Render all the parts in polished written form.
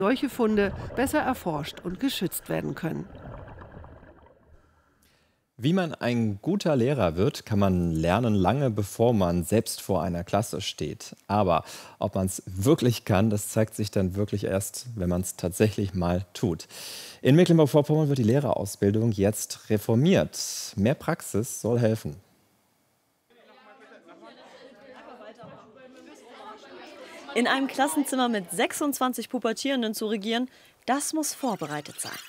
solche Funde besser erforscht und geschützt werden können. Wie man ein guter Lehrer wird, kann man lernen lange bevor man selbst vor einer Klasse steht. Aber ob man es wirklich kann, das zeigt sich dann wirklich erst, wenn man es tatsächlich mal tut. In Mecklenburg-Vorpommern wird die Lehrerausbildung jetzt reformiert. Mehr Praxis soll helfen. In einem Klassenzimmer mit 26 Pubertierenden zu regieren, das muss vorbereitet sein.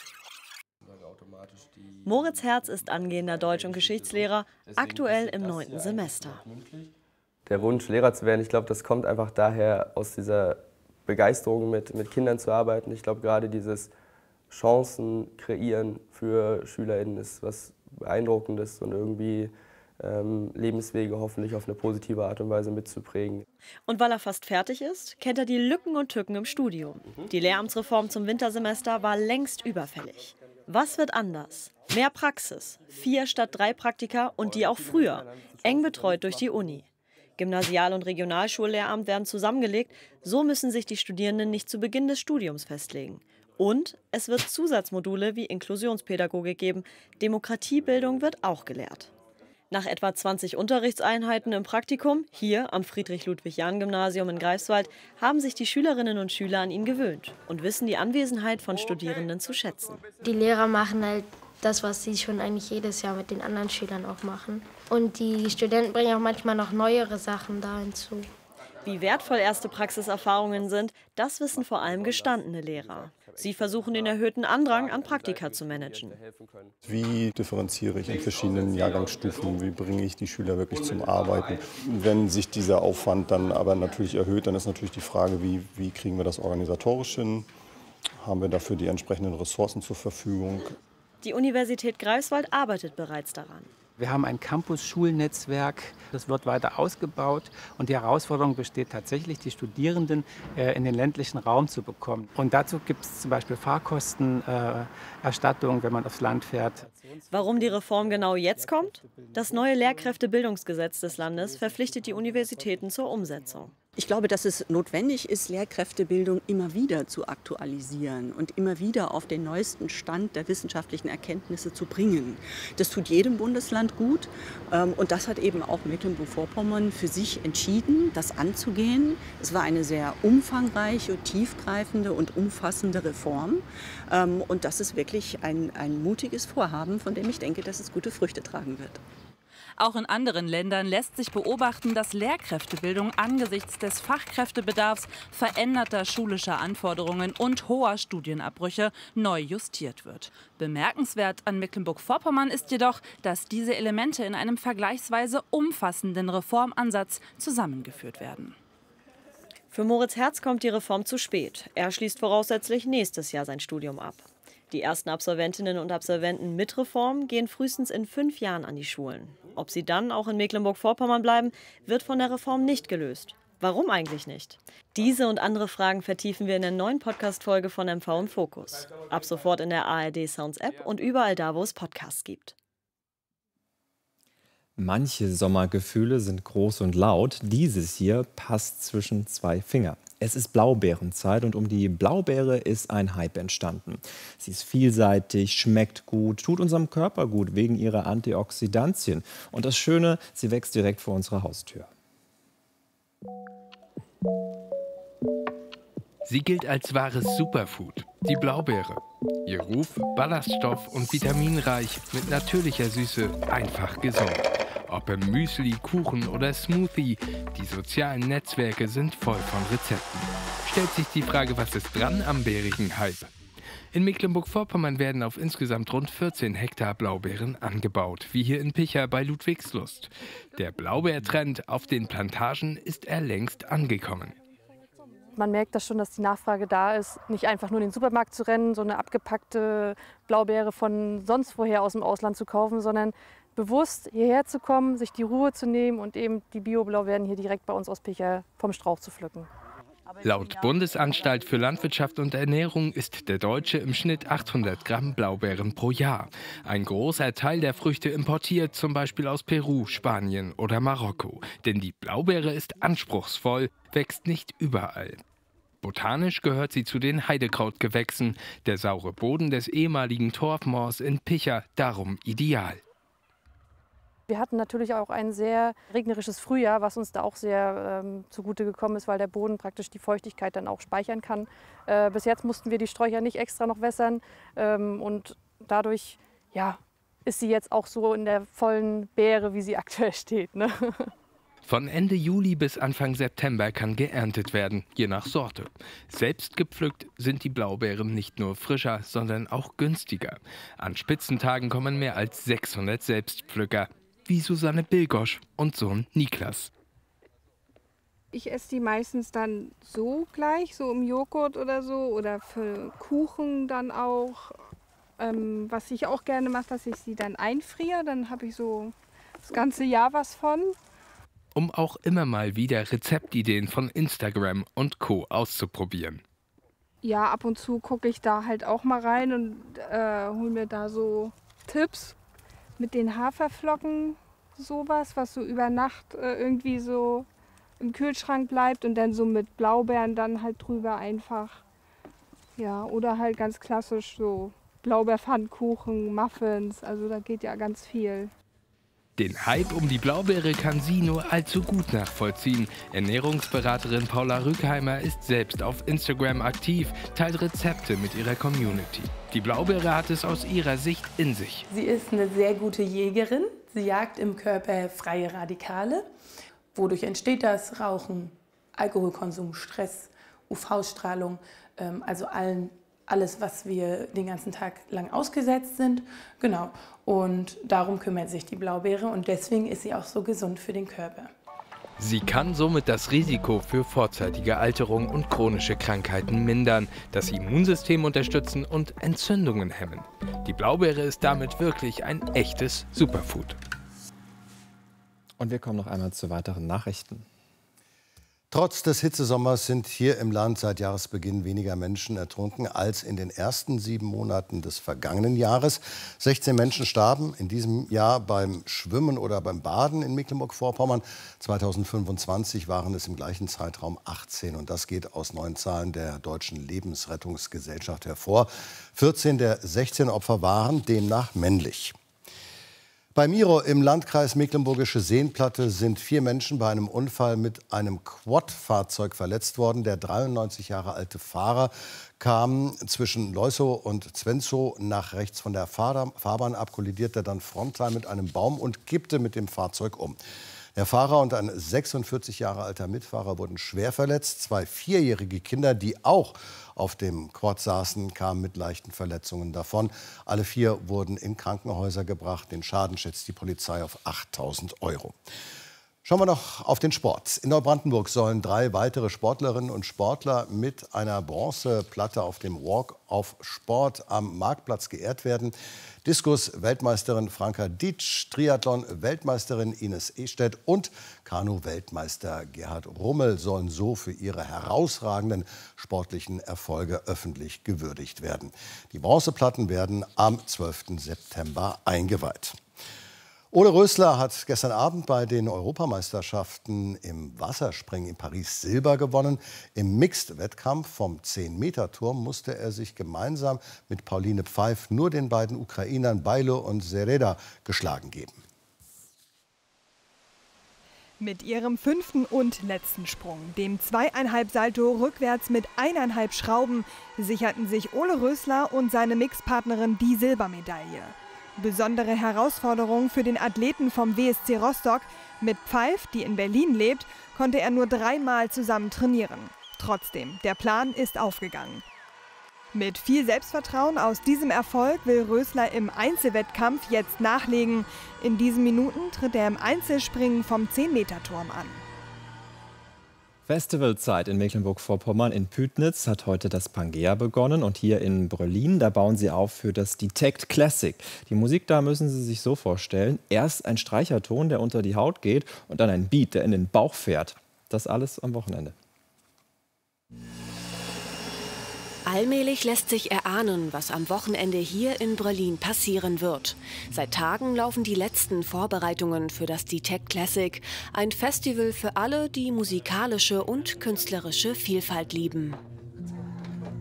Moritz Herz ist angehender Deutsch- und Geschichtslehrer, aktuell im 9. Semester. Der Wunsch, Lehrer zu werden, ich glaube, das kommt einfach daher, aus dieser Begeisterung mit Kindern zu arbeiten. Ich glaube, gerade dieses Chancen kreieren für SchülerInnen ist was Beeindruckendes und irgendwie Lebenswege hoffentlich auf eine positive Art und Weise mitzuprägen. Und weil er fast fertig ist, kennt er die Lücken und Tücken im Studium. Die Lehramtsreform zum Wintersemester war längst überfällig. Was wird anders? Mehr Praxis, 4 statt 3 Praktika und die auch früher, eng betreut durch die Uni. Gymnasial- und Regionalschullehramt werden zusammengelegt, so müssen sich die Studierenden nicht zu Beginn des Studiums festlegen. Und es wird Zusatzmodule wie Inklusionspädagogik geben, Demokratiebildung wird auch gelehrt. Nach etwa 20 Unterrichtseinheiten im Praktikum, hier am Friedrich-Ludwig-Jahn-Gymnasium in Greifswald, haben sich die Schülerinnen und Schüler an ihn gewöhnt und wissen die Anwesenheit von Studierenden zu schätzen. Die Lehrer machen halt das, was sie schon eigentlich jedes Jahr mit den anderen Schülern auch machen. Und die Studenten bringen auch manchmal noch neuere Sachen da hinzu. Wie wertvoll erste Praxiserfahrungen sind, das wissen vor allem gestandene Lehrer. Sie versuchen den erhöhten Andrang an Praktika zu managen. Wie differenziere ich in verschiedenen Jahrgangsstufen? Wie bringe ich die Schüler wirklich zum Arbeiten? Wenn sich dieser Aufwand dann aber natürlich erhöht, dann ist natürlich die Frage, wie kriegen wir das organisatorisch hin? Haben wir dafür die entsprechenden Ressourcen zur Verfügung? Die Universität Greifswald arbeitet bereits daran. Wir haben ein Campus-Schulnetzwerk, das wird weiter ausgebaut und die Herausforderung besteht tatsächlich, die Studierenden in den ländlichen Raum zu bekommen. Und dazu gibt es zum Beispiel Fahrkostenerstattung, wenn man aufs Land fährt. Warum die Reform genau jetzt kommt? Das neue Lehrkräftebildungsgesetz des Landes verpflichtet die Universitäten zur Umsetzung. Ich glaube, dass es notwendig ist, Lehrkräftebildung immer wieder zu aktualisieren und immer wieder auf den neuesten Stand der wissenschaftlichen Erkenntnisse zu bringen. Das tut jedem Bundesland gut und das hat eben auch Mecklenburg-Vorpommern für sich entschieden, das anzugehen. Es war eine sehr umfangreiche, tiefgreifende und umfassende Reform und das ist wirklich ein mutiges Vorhaben, von dem ich denke, dass es gute Früchte tragen wird. Auch in anderen Ländern lässt sich beobachten, dass Lehrkräftebildung angesichts des Fachkräftebedarfs, veränderter schulischer Anforderungen und hoher Studienabbrüche neu justiert wird. Bemerkenswert an Mecklenburg-Vorpommern ist jedoch, dass diese Elemente in einem vergleichsweise umfassenden Reformansatz zusammengeführt werden. Für Moritz Herz kommt die Reform zu spät. Er schließt voraussichtlich nächstes Jahr sein Studium ab. Die ersten Absolventinnen und Absolventen mit Reform gehen frühestens in 5 Jahren an die Schulen. Ob sie dann auch in Mecklenburg-Vorpommern bleiben, wird von der Reform nicht gelöst. Warum eigentlich nicht? Diese und andere Fragen vertiefen wir in der neuen Podcast-Folge von MV im Fokus. Ab sofort in der ARD Sounds App und überall da, wo es Podcasts gibt. Manche Sommergefühle sind groß und laut. Dieses hier passt zwischen 2 Finger. Es ist Blaubeerenzeit und um die Blaubeere ist ein Hype entstanden. Sie ist vielseitig, schmeckt gut, tut unserem Körper gut wegen ihrer Antioxidantien. Und das Schöne, sie wächst direkt vor unserer Haustür. Sie gilt als wahres Superfood, die Blaubeere. Ihr Ruf, ballaststoff- und vitaminreich, mit natürlicher Süße, einfach gesund. Ob im Müsli, Kuchen oder Smoothie, die sozialen Netzwerke sind voll von Rezepten. Stellt sich die Frage, was ist dran am beerigen Hype? In Mecklenburg-Vorpommern werden auf insgesamt rund 14 Hektar Blaubeeren angebaut, wie hier in Picha bei Ludwigslust. Der Blaubeertrend auf den Plantagen ist längst angekommen. Man merkt das schon, dass die Nachfrage da ist, nicht einfach nur in den Supermarkt zu rennen, so eine abgepackte Blaubeere von sonst woher aus dem Ausland zu kaufen, sondern bewusst hierher zu kommen, sich die Ruhe zu nehmen und eben die Bio-Blaubeeren hier direkt bei uns aus Picha vom Strauch zu pflücken. Laut Bundesanstalt für Landwirtschaft und Ernährung isst der Deutsche im Schnitt 800 Gramm Blaubeeren pro Jahr. Ein großer Teil der Früchte importiert, zum Beispiel aus Peru, Spanien oder Marokko. Denn die Blaubeere ist anspruchsvoll, wächst nicht überall. Botanisch gehört sie zu den Heidekrautgewächsen. Der saure Boden des ehemaligen Torfmoors in Picha darum ideal. Wir hatten natürlich auch ein sehr regnerisches Frühjahr, was uns da auch sehr zugute gekommen ist, weil der Boden praktisch die Feuchtigkeit dann auch speichern kann. Bis jetzt mussten wir die Sträucher nicht extra noch wässern und dadurch ist sie jetzt auch so in der vollen Beere, wie sie aktuell steht, ne? Von Ende Juli bis Anfang September kann geerntet werden, je nach Sorte. Selbst gepflückt sind die Blaubeeren nicht nur frischer, sondern auch günstiger. An Spitzentagen kommen mehr als 600 Selbstpflücker, wie Susanne Bilgosch und Sohn Niklas. Ich esse die meistens dann so gleich, so im Joghurt oder so, oder für Kuchen dann auch. Was ich auch gerne mache, dass ich sie dann einfriere, dann habe ich so das ganze Jahr was von. Um auch immer mal wieder Rezeptideen von Instagram und Co. auszuprobieren. Ja, ab und zu gucke ich da halt auch mal rein und hole mir da so Tipps mit den Haferflocken, sowas, was so über Nacht irgendwie so im Kühlschrank bleibt und dann so mit Blaubeeren dann halt drüber einfach. Ja, oder halt ganz klassisch so Blaubeerpfannkuchen, Muffins, also da geht ja ganz viel. Den Hype um die Blaubeere kann sie nur allzu gut nachvollziehen. Ernährungsberaterin Paula Rückheimer ist selbst auf Instagram aktiv, teilt Rezepte mit ihrer Community. Die Blaubeere hat es aus ihrer Sicht in sich. Sie ist eine sehr gute Jägerin. Sie jagt im Körper freie Radikale. Wodurch entsteht das? Rauchen, Alkoholkonsum, Stress, UV-Strahlung, also alles, was wir den ganzen Tag lang ausgesetzt sind. Genau. Und darum kümmert sich die Blaubeere und deswegen ist sie auch so gesund für den Körper. Sie kann somit das Risiko für vorzeitige Alterung und chronische Krankheiten mindern, das Immunsystem unterstützen und Entzündungen hemmen. Die Blaubeere ist damit wirklich ein echtes Superfood. Und wir kommen noch einmal zu weiteren Nachrichten. Trotz des Hitzesommers sind hier im Land seit Jahresbeginn weniger Menschen ertrunken als in den ersten 7 Monaten des vergangenen Jahres. 16 Menschen starben in diesem Jahr beim Schwimmen oder beim Baden in Mecklenburg-Vorpommern. 2025 waren es im gleichen Zeitraum 18. Und das geht aus neuen Zahlen der Deutschen Lebensrettungsgesellschaft hervor. 14 der 16 Opfer waren demnach männlich. Bei Miro im Landkreis Mecklenburgische Seenplatte sind 4 Menschen bei einem Unfall mit einem Quad-Fahrzeug verletzt worden. Der 93 Jahre alte Fahrer kam zwischen Leusow und Zwenzow nach rechts von der Fahrbahn ab, kollidierte dann frontal mit einem Baum und kippte mit dem Fahrzeug um. Der Fahrer und ein 46 Jahre alter Mitfahrer wurden schwer verletzt. 2 4-jährige Kinder, die auch auf dem Quad saßen, kamen mit leichten Verletzungen davon. Alle 4 wurden in Krankenhäuser gebracht. Den Schaden schätzt die Polizei auf 8.000 €. Schauen wir noch auf den Sport. In Neubrandenburg sollen 3 weitere Sportlerinnen und Sportler mit einer Bronzeplatte auf dem Walk of Sport am Marktplatz geehrt werden. Diskus-Weltmeisterin Franka Dietsch, Triathlon-Weltmeisterin Ines Ehstedt und Kanu-Weltmeister Gerhard Rummel sollen so für ihre herausragenden sportlichen Erfolge öffentlich gewürdigt werden. Die Bronzeplatten werden am 12. September eingeweiht. Ole Rösler hat gestern Abend bei den Europameisterschaften im Wasserspringen in Paris Silber gewonnen. Im Mixed-Wettkampf vom 10-Meter-Turm musste er sich gemeinsam mit Pauline Pfeif nur den beiden Ukrainern Bailo und Sereda geschlagen geben. Mit ihrem 5. und letzten Sprung, dem 2,5 Salto rückwärts mit 1,5 Schrauben, sicherten sich Ole Rösler und seine Mixpartnerin die Silbermedaille. Besondere Herausforderung für den Athleten vom WSC Rostock. Mit Pfeif, die in Berlin lebt, konnte er nur 3-mal zusammen trainieren. Trotzdem, der Plan ist aufgegangen. Mit viel Selbstvertrauen aus diesem Erfolg will Rösler im Einzelwettkampf jetzt nachlegen. In diesen Minuten tritt er im Einzelspringen vom 10-Meter-Turm an. Festivalzeit in Mecklenburg-Vorpommern. In Pütnitz hat heute das Pangea begonnen und hier in Bröllin, da bauen sie auf für das Detect Classic. Die Musik da müssen Sie sich so vorstellen, erst ein Streicherton, der unter die Haut geht und dann ein Beat, der in den Bauch fährt. Das alles am Wochenende. Allmählich lässt sich erahnen, was am Wochenende hier in Bröllin passieren wird. Seit Tagen laufen die letzten Vorbereitungen für das Detect Classic, ein Festival für alle, die musikalische und künstlerische Vielfalt lieben.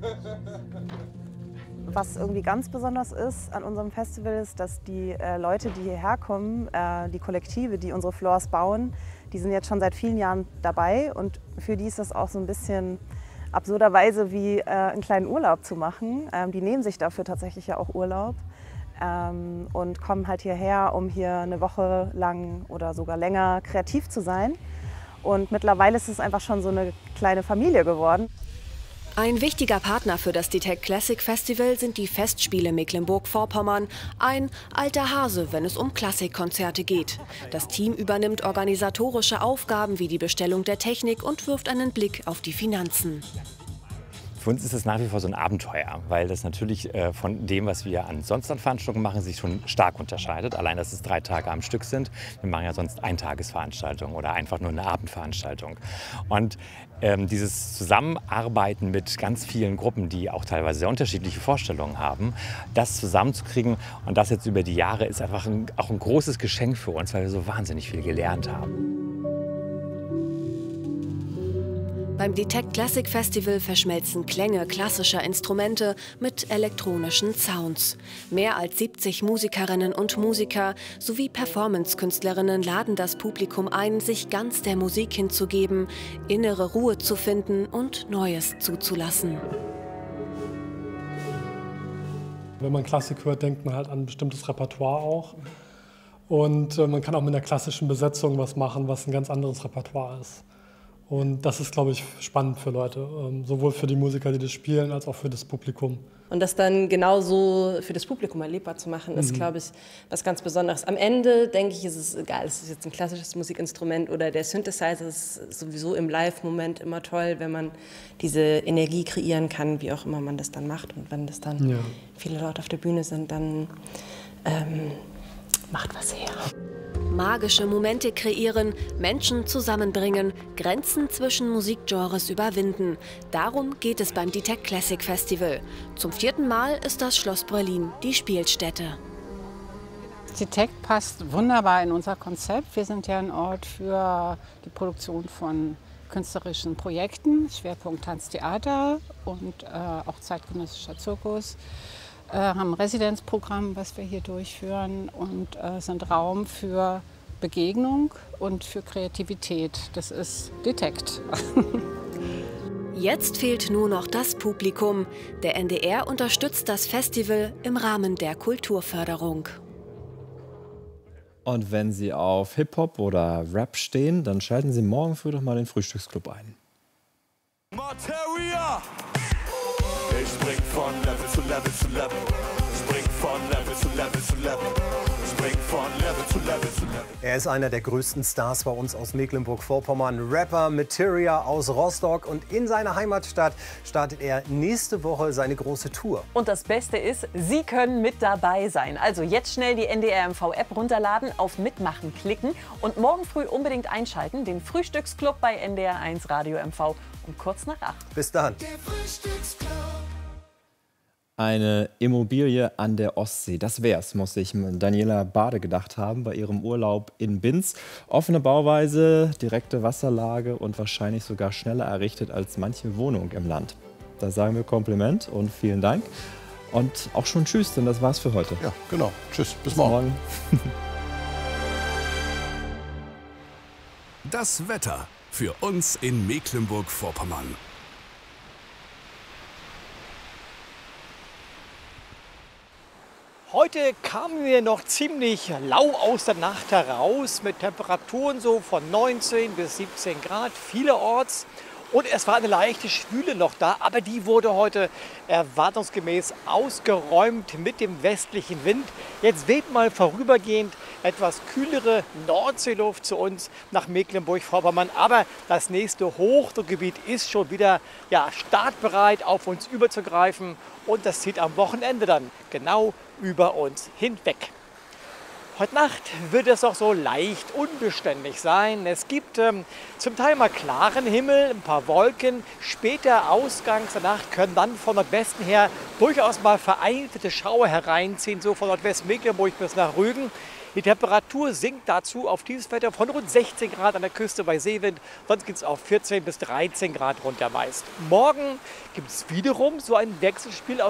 Was irgendwie ganz besonders ist an unserem Festival ist, dass die Leute, die hierher kommen, die Kollektive, die unsere Floors bauen, die sind jetzt schon seit vielen Jahren dabei und für die ist das auch so ein bisschen absurderweise wie einen kleinen Urlaub zu machen. Die nehmen sich dafür tatsächlich ja auch Urlaub und kommen halt hierher, um hier eine Woche lang oder sogar länger kreativ zu sein. Und mittlerweile ist es einfach schon so eine kleine Familie geworden. Ein wichtiger Partner für das DTEC Classic Festival sind die Festspiele Mecklenburg-Vorpommern. Ein alter Hase, wenn es um Klassikkonzerte geht. Das Team übernimmt organisatorische Aufgaben wie die Bestellung der Technik und wirft einen Blick auf die Finanzen. Für uns ist es nach wie vor so ein Abenteuer, weil das natürlich von dem, was wir sonst an Veranstaltungen machen, sich schon stark unterscheidet. Allein, dass es 3 Tage am Stück sind. Wir machen ja sonst Eintagesveranstaltungen oder einfach nur eine Abendveranstaltung. Und dieses Zusammenarbeiten mit ganz vielen Gruppen, die auch teilweise sehr unterschiedliche Vorstellungen haben, das zusammenzukriegen und das jetzt über die Jahre ist einfach auch ein großes Geschenk für uns, weil wir so wahnsinnig viel gelernt haben. Beim DTEC Classic Festival verschmelzen Klänge klassischer Instrumente mit elektronischen Sounds. Mehr als 70 Musikerinnen und Musiker sowie Performance-Künstlerinnen laden das Publikum ein, sich ganz der Musik hinzugeben, innere Ruhe zu finden und Neues zuzulassen. Wenn man Klassik hört, denkt man halt an ein bestimmtes Repertoire auch. Und man kann auch mit einer klassischen Besetzung was machen, was ein ganz anderes Repertoire ist. Und das ist, glaube ich, spannend für Leute, sowohl für die Musiker, die das spielen, als auch für das Publikum. Und das dann genauso für das Publikum erlebbar zu machen, ist, glaube ich, was ganz Besonderes. Am Ende, denke ich, ist es egal, ist es jetzt ein klassisches Musikinstrument oder der Synthesizer, ist sowieso im Live-Moment immer toll, wenn man diese Energie kreieren kann, wie auch immer man das dann macht. Und wenn das dann viele Leute auf der Bühne sind, dann macht was her. Magische Momente kreieren, Menschen zusammenbringen, Grenzen zwischen Musikgenres überwinden. Darum geht es beim DTEC Classic Festival. Zum 4. Mal ist das Schloss Berlin die Spielstätte. DTEC passt wunderbar in unser Konzept. Wir sind ja ein Ort für die Produktion von künstlerischen Projekten, Schwerpunkt Tanztheater und auch zeitgenössischer Zirkus. Haben ein Residenzprogramm, was wir hier durchführen und sind Raum für Begegnung und für Kreativität. Das ist DTEC. Jetzt fehlt nur noch das Publikum. Der NDR unterstützt das Festival im Rahmen der Kulturförderung. Und wenn Sie auf Hip-Hop oder Rap stehen, dann schalten Sie morgen früh doch mal den Frühstücksclub ein. Materia! Ich spring von Level zu Level zu Level. Spring von Level zu Level zu Level. Spring von Level zu Level zu Level. Er ist einer der größten Stars bei uns aus Mecklenburg-Vorpommern. Rapper Materia aus Rostock. Und in seiner Heimatstadt startet er nächste Woche seine große Tour. Und das Beste ist, Sie können mit dabei sein. Also jetzt schnell die NDR MV-App runterladen, auf Mitmachen klicken und morgen früh unbedingt einschalten. Den Frühstücksclub bei NDR 1 Radio MV um kurz nach 8. Bis dann. Eine Immobilie an der Ostsee, das wär's, muss sich Daniela Bade gedacht haben bei ihrem Urlaub in Binz. Offene Bauweise, direkte Wasserlage und wahrscheinlich sogar schneller errichtet als manche Wohnung im Land. Da sagen wir Kompliment und vielen Dank. Und auch schon Tschüss, denn das war's für heute. Ja, genau. Tschüss, bis morgen. Das Wetter für uns in Mecklenburg-Vorpommern. Heute kamen wir noch ziemlich lau aus der Nacht heraus mit Temperaturen so von 19 bis 17 Grad vielerorts. Und es war eine leichte Schwüle noch da, aber die wurde heute erwartungsgemäß ausgeräumt mit dem westlichen Wind. Jetzt weht mal vorübergehend etwas kühlere Nordseeluft zu uns nach Mecklenburg-Vorpommern. Aber das nächste Hochdruckgebiet ist schon wieder startbereit, auf uns überzugreifen. Und das zieht am Wochenende dann genau über uns hinweg. Heute Nacht wird es auch so leicht unbeständig sein. Es gibt zum Teil mal klaren Himmel, ein paar Wolken. Später ausgangs der Nacht können dann von Nordwesten her durchaus mal vereinzelte Schauer hereinziehen, so von Nordwestmecklenburg bis nach Rügen. Die Temperatur sinkt dazu auf dieses Wetter von rund 16 Grad an der Küste bei Seewind. Sonst geht es auf 14 bis 13 Grad runter meist. Morgen gibt es wiederum so ein Wechselspiel aus